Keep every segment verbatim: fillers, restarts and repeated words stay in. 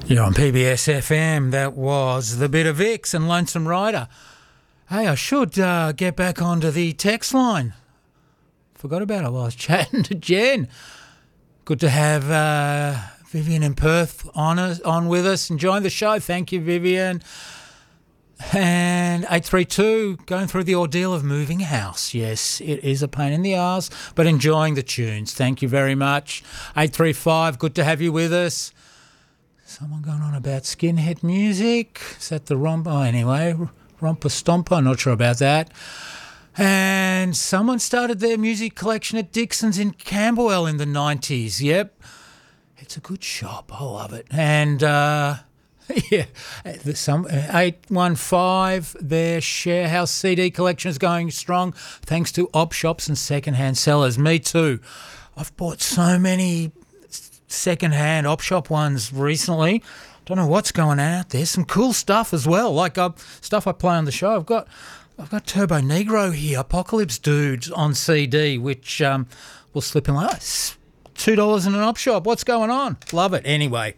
You're on P B S F M. That was The Bit of Vix and Lonesome Rider. Hey, I should uh, get back onto the text line. Forgot about it while I was chatting to Jen. Good to have uh, Vivian in Perth on, us, on with us, enjoying the show. Thank you, Vivian. And eight three two, going through the ordeal of moving house. Yes, it is a pain in the arse, but enjoying the tunes. Thank you very much. eight three five, good to have you with us. Someone going on about skinhead music. Is that the romp? Oh, anyway, Romper Stomper, not sure about that. And someone started their music collection at Dixon's in Camberwell in the nineties. Yep, it's a good shop. I love it. And... uh yeah, some eight one five, their Sharehouse C D collection is going strong thanks to op shops and second-hand sellers. Me too. I've bought so many second-hand op shop ones recently. Don't know what's going on out there. Some cool stuff as well, like uh, stuff I play on the show. I've got I've got Turbo Negro here, Apocalypse Dudes on C D, which um, will slip in like two dollars in an op shop. What's going on? Love it. Anyway.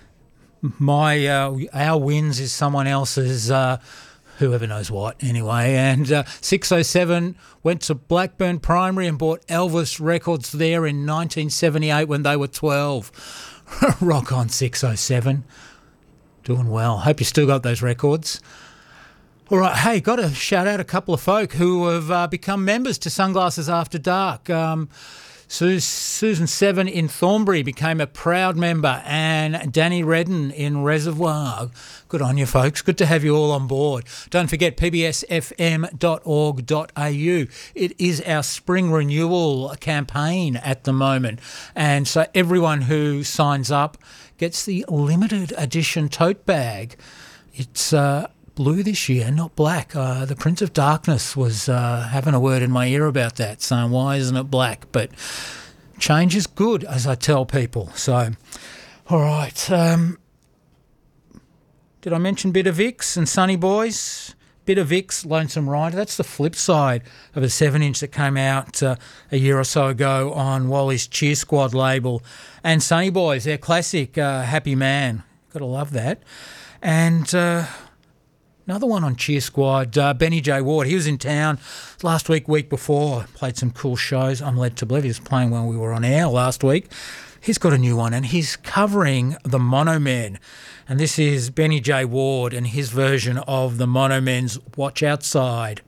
My uh, our wins is someone else's, uh, whoever knows what, anyway. And uh, six oh seven went to Blackburn Primary and bought Elvis records there in nineteen seventy-eight when they were twelve. Rock on, six oh seven. Doing well. Hope you still got those records. All right, hey, got to shout out a couple of folk who have uh, become members to Sunglasses After Dark. Um Susan Seven in Thornbury became a proud member, and Danny Redden in Reservoir. Good on you, folks. Good to have you all on board. Don't forget p b s f m dot org dot a u. It is our spring renewal campaign at the moment, and so everyone who signs up gets the limited edition tote bag. It's uh, blue this year, not black. Uh, the Prince of Darkness was uh, having a word in my ear about that, saying, why isn't it black? But change is good, as I tell people. So, all right. Um, did I mention Bit of Vix and Sunny Boys? Bit of Vix, Lonesome Rider. That's the flip side of a seven-inch that came out uh, a year or so ago on Wally's Cheer Squad label. And Sunny Boys, their classic, uh, Happy Man. Got to love that. And... Uh, Another one on Cheer Squad, uh, Benny J. Ward. He was in town last week, week before. Played some cool shows. I'm led to believe he was playing when we were on air last week. He's got a new one, and he's covering the Mono Men. And this is Benny J. Ward and his version of the Mono Men's Watch Outside.